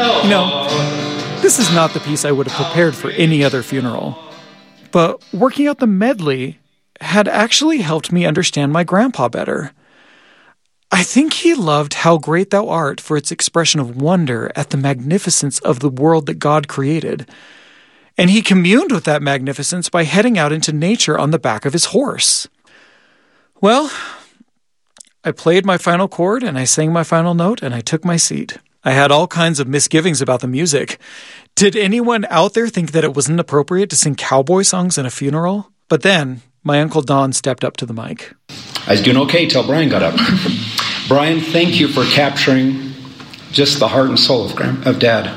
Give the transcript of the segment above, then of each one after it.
You know, this is not the piece I would have prepared for any other funeral. But working out the medley had actually helped me understand my grandpa better. I think he loved How Great Thou Art for its expression of wonder at the magnificence of the world that God created. And he communed with that magnificence by heading out into nature on the back of his horse. Well, I played my final chord and I sang my final note and I took my seat. I had all kinds of misgivings about the music. Did anyone out there think that it wasn't appropriate to sing cowboy songs in a funeral? But then, my Uncle Don stepped up to the mic. I was doing okay till Brian got up. Brian, thank you for capturing just the heart and soul of Dad.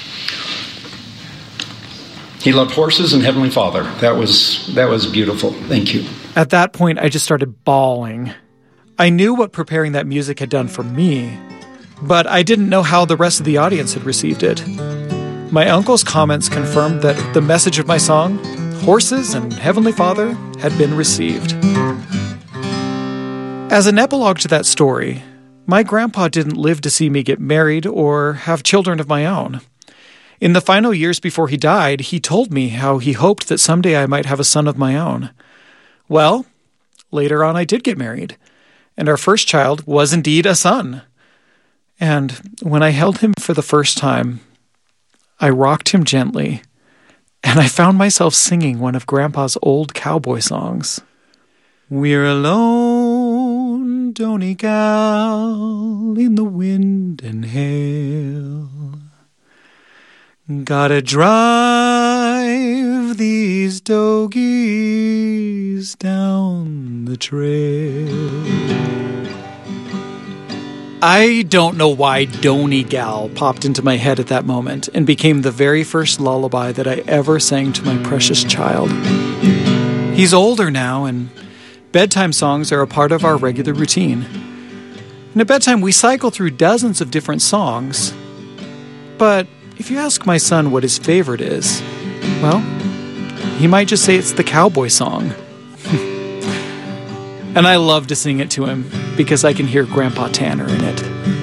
He loved horses and Heavenly Father. That was beautiful. Thank you. At that point, I just started bawling. I knew what preparing that music had done for me, but I didn't know how the rest of the audience had received it. My uncle's comments confirmed that the message of my song, Horses and Heavenly Father, had been received. As an epilogue to that story, my grandpa didn't live to see me get married or have children of my own. In the final years before he died, he told me how he hoped that someday I might have a son of my own. Well, later on I did get married, and our first child was indeed a son. And when I held him for the first time, I rocked him gently, and I found myself singing one of Grandpa's old cowboy songs. We're alone, Donny gal, in the wind and hail. Gotta drive these dogies down the trail. I don't know why Donny Gal popped into my head at that moment and became the very first lullaby that I ever sang to my precious child. He's older now, and bedtime songs are a part of our regular routine. And at bedtime, we cycle through dozens of different songs. But if you ask my son what his favorite is, well, he might just say it's the cowboy song. And I love to sing it to him because I can hear Grandpa Tanner in it.